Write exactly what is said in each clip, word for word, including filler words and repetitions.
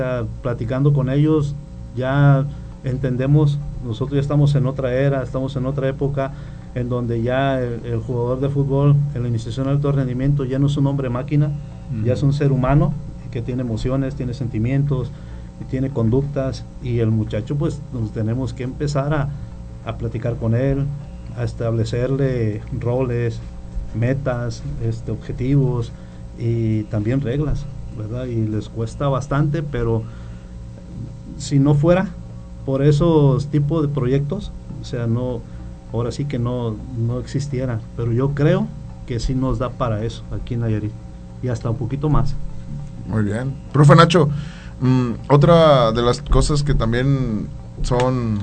Platicando con ellos, ya entendemos, nosotros ya estamos en otra era, estamos en otra época, en donde ya el, el jugador de fútbol en la iniciación de alto rendimiento ya no es un hombre máquina, uh-huh. ya es un ser humano que tiene emociones, tiene sentimientos, tiene conductas, y el muchacho pues nos tenemos que empezar a, a platicar con él, a establecerle roles, metas, este, objetivos y también reglas, ¿verdad? Y les cuesta bastante, pero si no fuera por esos tipos de proyectos, o sea, no, ahora sí que no, no existiera, pero yo creo que sí nos da para eso aquí en Nayarit, y hasta un poquito más. Muy bien. Profe Nacho, mmm, otra de las cosas que también son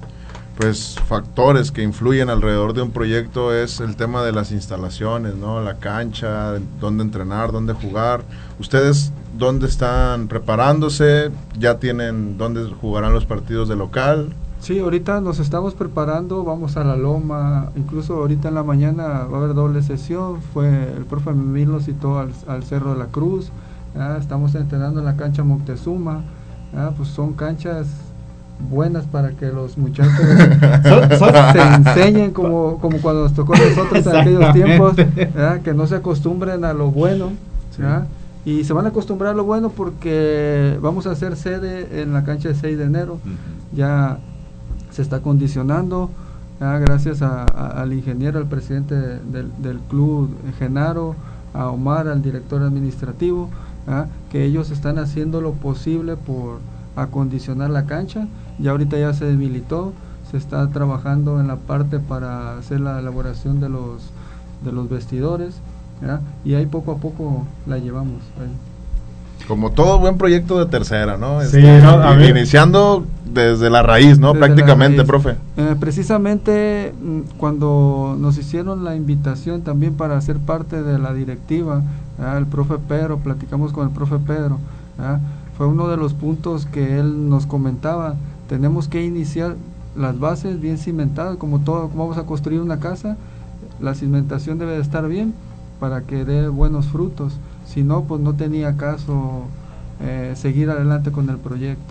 pues factores que influyen alrededor de un proyecto es el tema de las instalaciones, ¿no? La cancha, dónde entrenar, dónde jugar. ¿Ustedes dónde están preparándose? ¿Ya tienen dónde jugarán los partidos de local? Sí, ahorita nos estamos preparando, vamos a la Loma, incluso ahorita en la mañana va a haber doble sesión, fue el profe Memín nos citó al, al Cerro de la Cruz, ¿ya? Estamos entrenando en la cancha Moctezuma, ¿ya? Pues son canchas buenas para que los muchachos son, son, se enseñen como, como cuando nos tocó a nosotros en aquellos tiempos, ¿ya? Que no se acostumbren a lo bueno, ¿ya? Y se van a acostumbrar a lo bueno porque vamos a hacer sede en la cancha de seis de enero, uh-huh. ya se está acondicionando, ¿ya? Gracias a, a, al ingeniero, al presidente del, del club, Genaro, a Omar, al director administrativo, ¿ya? Que ellos están haciendo lo posible por acondicionar la cancha. Ya ahorita ya se debilitó, se está trabajando en la parte para hacer la elaboración de los de los vestidores, ¿ya? Y ahí poco a poco la llevamos ahí. Como todo buen proyecto de tercera, ¿no? Sí, este, no, a ver. Iniciando desde la raíz, ¿no? Desde Prácticamente, raíz. profe. Eh, precisamente cuando nos hicieron la invitación también para ser parte de la directiva, ¿ya? El profe Pedro, platicamos con el profe Pedro, ¿ya? Fue uno de los puntos que él nos comentaba. Tenemos que iniciar las bases bien cimentadas, como todo, como vamos a construir una casa, la cimentación debe de estar bien para que dé buenos frutos. Si no, pues no tenía caso eh, seguir adelante con el proyecto,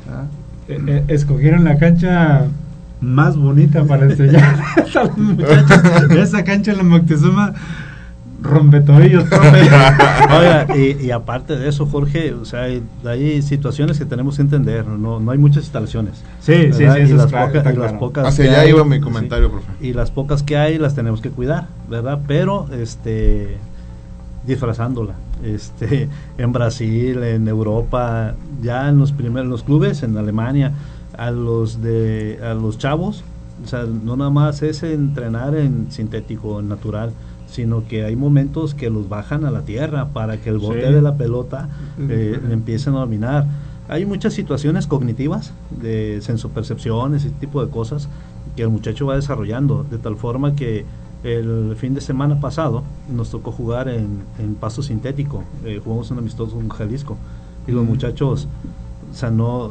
eh, eh, escogieron la cancha más bonita para enseñar a los muchachos. Esa cancha en la Moctezuma rompe tobillos, profe. Oiga, y, y aparte de eso, Jorge, o sea, hay, hay situaciones que tenemos que entender, no, no hay muchas instalaciones. Sí, sí, sí, y eso las, es claro, poca, y claro. las pocas Hacia que allá hay, iba mi comentario, sí, profe. Y las pocas que hay las tenemos que cuidar, ¿verdad? Pero, este, disfrazándola, este, en Brasil, en Europa, ya en los primeros, los clubes, en Alemania, a los de, a los chavos, o sea, no nada más es entrenar en sintético, en natural, sino que hay momentos que los bajan a la tierra para que el bote sí. de la pelota eh, uh-huh. empiecen a dominar. Hay muchas situaciones cognitivas de sensopercepciones, ese tipo de cosas que el muchacho va desarrollando, de tal forma que el fin de semana pasado nos tocó jugar en, en pasto sintético, eh, jugamos un amistoso con Jalisco, y los muchachos, o sea, no,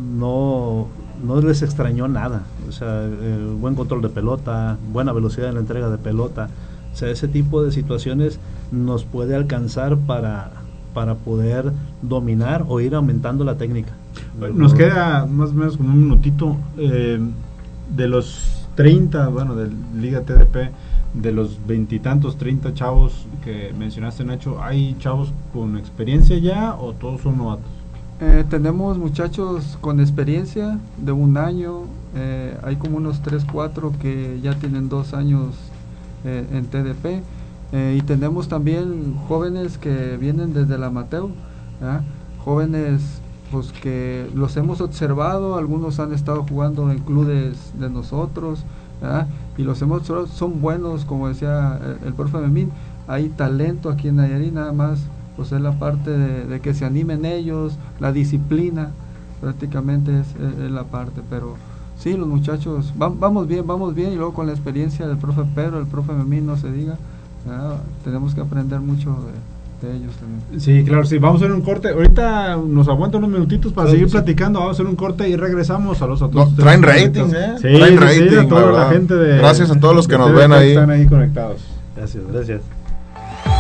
no, no les extrañó nada, o sea, eh, buen control de pelota, buena velocidad en la entrega de pelota. O sea, ese tipo de situaciones nos puede alcanzar para, para poder dominar o ir aumentando la técnica. Nos queda más o menos como un minutito. Eh, de los treinta, bueno, de Liga T D P, de los veintitantos, treinta chavos que mencionaste, Nacho, ¿hay chavos con experiencia ya o todos son novatos? Eh, tenemos muchachos con experiencia de un año, eh, hay como unos tres, cuatro que ya tienen dos años Eh, en T D P, eh, y tenemos también jóvenes que vienen desde el amateur, ¿ya? Jóvenes pues que los hemos observado, algunos han estado jugando en clubes de nosotros, ¿ya? Y los hemos observado, son buenos, como decía el, el profe Memín, hay talento aquí en Nayarit, nada más pues es la parte de, de que se animen ellos, la disciplina prácticamente es, es, es la parte, pero sí, los muchachos, va, vamos bien, vamos bien, y luego con la experiencia del profe Pedro, el profe Memín, no se diga, ¿verdad? Tenemos que aprender mucho de, de ellos también. Sí, claro, sí, vamos a hacer un corte, ahorita nos aguantan unos minutitos para claro, seguir sí. platicando, vamos a hacer un corte y regresamos. Saludos a todos. No, traen rating, ¿eh? Sí, traen sí, rating, sí, a toda la gente de, gracias a todos los que nos ven ahí. Están ahí conectados. Gracias, gracias.